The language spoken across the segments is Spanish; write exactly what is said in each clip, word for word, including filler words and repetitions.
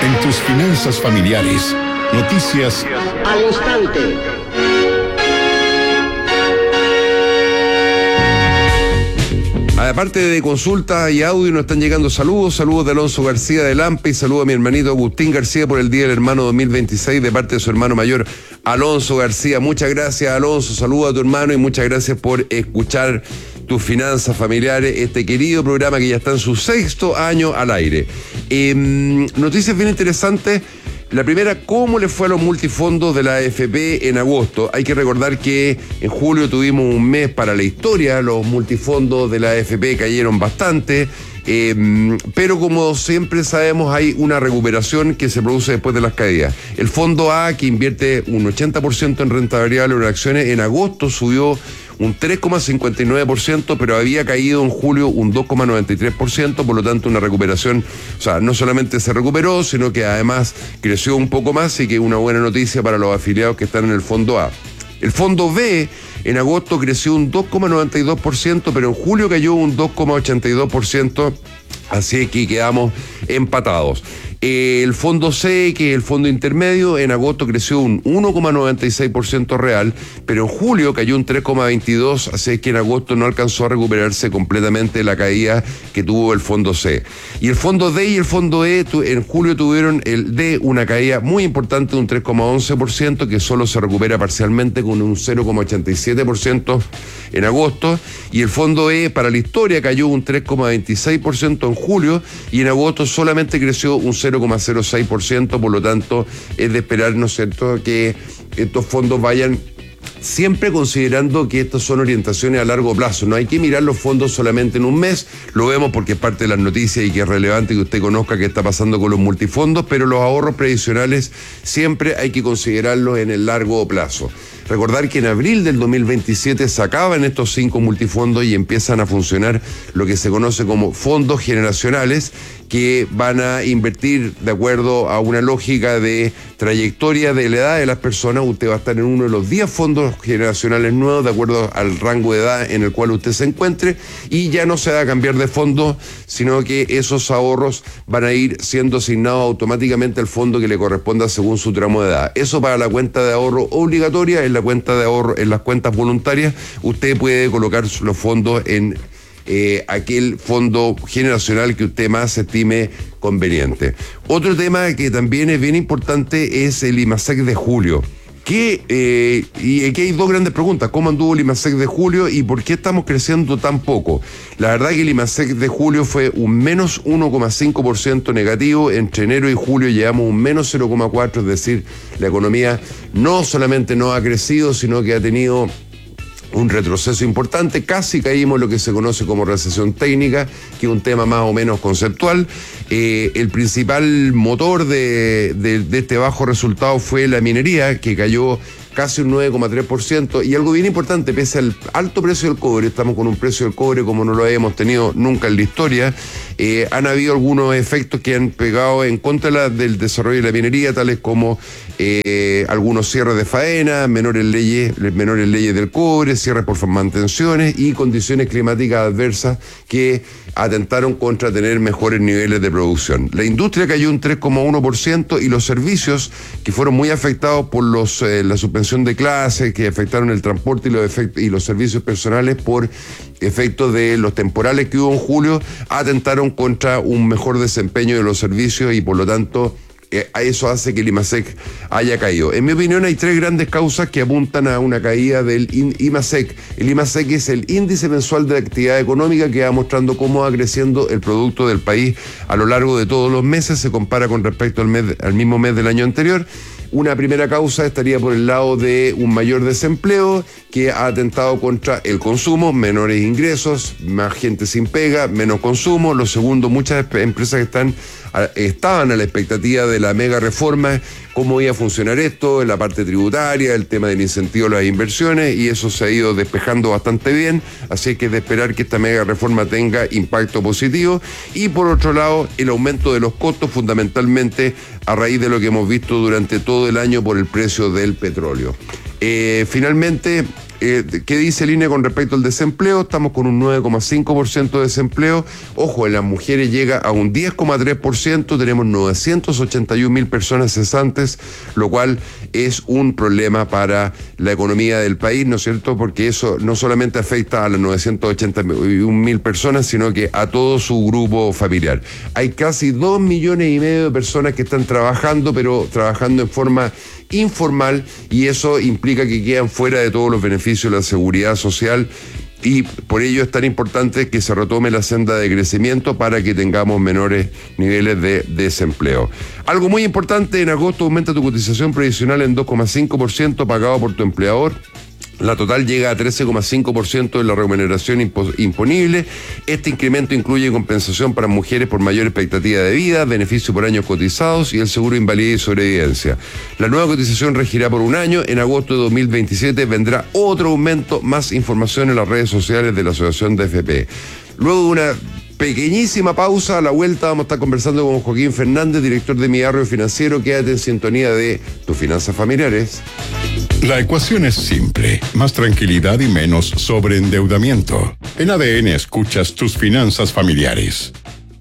En tus finanzas familiares, noticias al instante. Aparte de consulta y audio, nos están llegando saludos, saludos de Alonso García de Lampe y saludos a mi hermanito Agustín García por el Día del Hermano dos mil veintiséis de parte de su hermano mayor Alonso García. Muchas gracias, Alonso, saludos a tu hermano y muchas gracias por escuchar Tus Finanzas Familiares, este querido programa que ya está en su sexto año al aire. Eh, noticias bien interesantes. La primera, ¿cómo le fue a los multifondos de la A F P en agosto? Hay que recordar que en julio tuvimos un mes para la historia, los multifondos de la A F P cayeron bastante, eh, pero como siempre sabemos hay una recuperación que se produce después de las caídas. El fondo A, que invierte un ochenta por ciento en renta variable en acciones, en agosto subió un tres coma cincuenta y nueve por ciento, pero había caído en julio un dos coma noventa y tres por ciento, por lo tanto una recuperación, o sea, no solamente se recuperó, sino que además creció un poco más y que una buena noticia para los afiliados que están en el fondo A. El fondo B en agosto creció un dos coma noventa y dos por ciento, pero en julio cayó un dos coma ochenta y dos por ciento, así que quedamos empatados. El fondo C, que es el fondo intermedio, en agosto creció un uno coma noventa y seis por ciento real, pero en julio cayó un tres coma veintidós por ciento, así que en agosto no alcanzó a recuperarse completamente la caída que tuvo el fondo C. Y el fondo D y el fondo E en julio tuvieron el D una caída muy importante de un tres coma once por ciento, que solo se recupera parcialmente con un cero coma ochenta y siete por ciento en agosto, y el fondo E para la historia cayó un tres coma veintiséis por ciento en julio y en agosto solamente creció un cero coma cero seis por ciento, por lo tanto es de esperar, ¿no es cierto?, que estos fondos vayan siempre considerando que estas son orientaciones a largo plazo. No hay que mirar los fondos solamente en un mes, lo vemos porque es parte de las noticias y que es relevante que usted conozca qué está pasando con los multifondos, pero los ahorros previsionales siempre hay que considerarlos en el largo plazo. Recordar que en abril del dos mil veintisiete se acaban estos cinco multifondos y empiezan a funcionar lo que se conoce como fondos generacionales, que van a invertir de acuerdo a una lógica de trayectoria de la edad de las personas. Usted va a estar en uno de los diez fondos generacionales nuevos de acuerdo al rango de edad en el cual usted se encuentre, y ya no se va a cambiar de fondo, sino que esos ahorros van a ir siendo asignados automáticamente al fondo que le corresponda según su tramo de edad. Eso para la cuenta de ahorro obligatoria. En la cuenta de ahorro, en las cuentas voluntarias, usted puede colocar los fondos en Eh, aquel fondo generacional que usted más estime conveniente. Otro tema que también es bien importante es el IMASEC de julio. Que, eh, y aquí hay dos grandes preguntas: ¿cómo anduvo el IMASEC de julio y por qué estamos creciendo tan poco? La verdad que el IMASEC de julio fue un menos uno coma cinco por ciento negativo. Entre enero y julio llevamos un menos cero coma cuatro por ciento, es decir, la economía no solamente no ha crecido, sino que ha tenido un retroceso importante. Casi caímos en lo que se conoce como recesión técnica, que es un tema más o menos conceptual. Eh, el principal motor de, de, de este bajo resultado fue la minería, que cayó casi un nueve coma tres por ciento, y algo bien importante, pese al alto precio del cobre, estamos con un precio del cobre como no lo habíamos tenido nunca en la historia, eh, han habido algunos efectos que han pegado en contra la, del desarrollo de la minería, tales como eh, algunos cierres de faena, menores leyes, menores leyes del cobre, cierres por mantenciones y condiciones climáticas adversas que atentaron contra tener mejores niveles de producción. La industria cayó un tres coma uno por ciento y los servicios, que fueron muy afectados por los eh, la suspensión de clases, que afectaron el transporte y los, efectos, y los servicios personales por efectos de los temporales que hubo en julio, atentaron contra un mejor desempeño de los servicios y por lo tanto Eh, a eso hace que el IMASEC haya caído. En mi opinión hay tres grandes causas que apuntan a una caída del IMASEC. El IMASEC es el índice mensual de actividad económica que va mostrando cómo va creciendo el producto del país a lo largo de todos los meses, se compara con respecto al, mes, al mismo mes del año anterior. Una primera causa estaría por el lado de un mayor desempleo que ha atentado contra el consumo, menores ingresos, más gente sin pega, menos consumo. Lo segundo, muchas empresas que están, estaban a la expectativa de la mega reforma, cómo iba a funcionar esto, en la parte tributaria, el tema del incentivo a las inversiones, y eso se ha ido despejando bastante bien, así que es de esperar que esta mega reforma tenga impacto positivo. Y por otro lado, el aumento de los costos, fundamentalmente a raíz de lo que hemos visto durante todo el año por el precio del petróleo. Eh, finalmente, Eh, ¿Qué dice el I N E con respecto al desempleo? Estamos con un nueve coma cinco por ciento de desempleo. Ojo, en las mujeres llega a un diez coma tres por ciento. Tenemos novecientos ochenta y un mil personas cesantes, lo cual es un problema para la economía del país, ¿no es cierto? Porque eso no solamente afecta a las novecientos ochenta y un mil personas, sino que a todo su grupo familiar. Hay casi dos millones y medio de personas que están trabajando, pero trabajando en forma informal, y eso implica que quedan fuera de todos los beneficios de la seguridad social, y por ello es tan importante que se retome la senda de crecimiento para que tengamos menores niveles de desempleo. Algo muy importante, en agosto aumenta tu cotización previsional en dos coma cinco por ciento pagado por tu empleador. La total llega a trece coma cinco por ciento de la remuneración impo- imponible. Este incremento incluye compensación para mujeres por mayor expectativa de vida, beneficio por años cotizados y el seguro de invalidez y sobrevivencia. La nueva cotización regirá por un año. En agosto de dos mil veintisiete vendrá otro aumento. Más información en las redes sociales de la Asociación de A F P. Luego de una pequeñísima pausa, a la vuelta vamos a estar conversando con Joaquín Fernández, director de Mi Barrio Financiero. Quédate en sintonía de tus finanzas familiares. La ecuación es simple, más tranquilidad y menos sobreendeudamiento. En A D N escuchas tus finanzas familiares.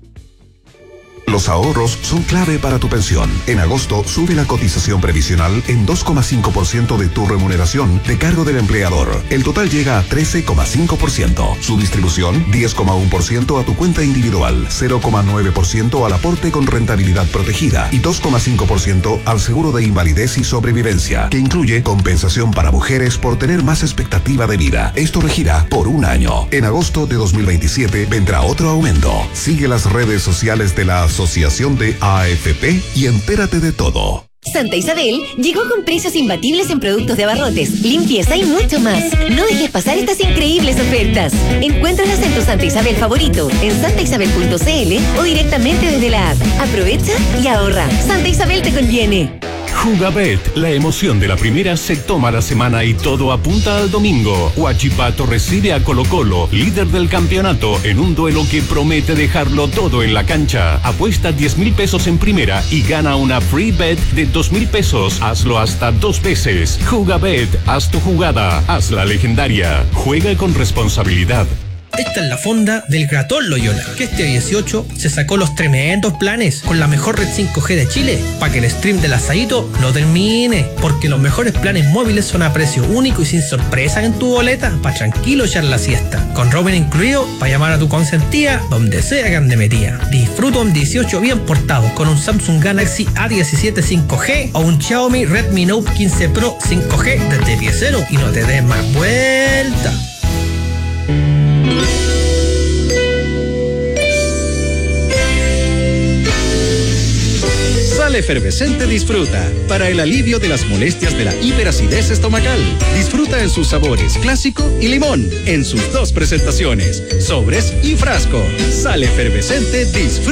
Los ahorros son clave para tu pensión. En agosto sube la cotización previsional en dos coma cinco por ciento de tu remuneración de cargo del empleador. El total llega a trece coma cinco por ciento. Su distribución, diez coma uno por ciento a tu cuenta individual, cero coma nueve por ciento al aporte con rentabilidad protegida y dos coma cinco por ciento al seguro de invalidez y sobrevivencia, que incluye compensación para mujeres por tener más expectativa de vida. Esto regirá por un año. En agosto de dos mil veintisiete vendrá otro aumento. Sigue las redes sociales de la Asociación de A F P y entérate de todo. Santa Isabel llegó con precios imbatibles en productos de abarrotes, limpieza y mucho más. No dejes pasar estas increíbles ofertas. Encuéntralas en tu Santa Isabel favorito, en santa isabel punto c l o directamente desde la app. Aprovecha y ahorra. Santa Isabel te conviene. Jugabet, la emoción de la primera se toma la semana y todo apunta al domingo. Huachipato recibe a Colo Colo, líder del campeonato, en un duelo que promete dejarlo todo en la cancha. Apuesta diez mil pesos en primera y gana una free bet de dos mil pesos. Hazlo hasta dos veces. Jugabet, haz tu jugada, hazla legendaria. Juega con responsabilidad. Esta es la fonda del Gratón Loyola, que este dieciocho se sacó los tremendos planes con la mejor red cinco G de Chile para que el stream del asadito no termine, porque los mejores planes móviles son a precio único y sin sorpresas en tu boleta para tranquilo echar la siesta, con roaming incluido para llamar a tu consentida donde sea que ande metida. Disfruta un dieciocho bien portado con un Samsung Galaxy A diecisiete cinco G o un Xiaomi Redmi Note quince Pro cinco G desde pie cero y no te des más vuelta. Sal Efervescente Disfruta, para el alivio de las molestias de la hiperacidez estomacal. Disfruta en sus sabores clásico y limón, en sus dos presentaciones, sobres y frasco. Sal Efervescente Disfruta.